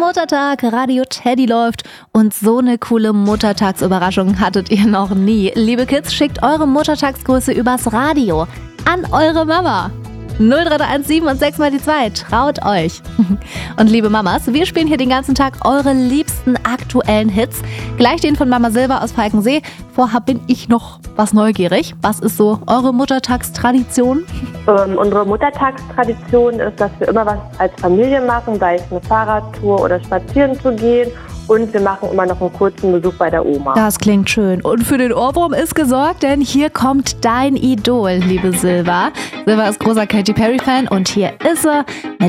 Muttertag, Radio Teddy läuft und so eine coole Muttertagsüberraschung hattet ihr noch nie. Liebe Kids, schickt eure Muttertagsgrüße übers Radio an eure Mama. 03317 und 6 mal die 2. Traut euch. Und liebe Mamas, wir spielen hier den ganzen Tag eure liebsten aktuellen Hits. Gleich den von Mama Silber aus Falkensee. Vorher bin ich noch was neugierig. Was ist so eure Muttertagstradition? Unsere Muttertagstradition ist, dass wir immer was als Familie machen, sei es eine Fahrradtour oder spazieren zu gehen. Und wir machen immer noch einen kurzen Besuch bei der Oma. Das klingt schön. Und für den Ohrwurm ist gesorgt, denn hier kommt dein Idol, liebe Silva. Silva ist großer Katy Perry-Fan und hier ist er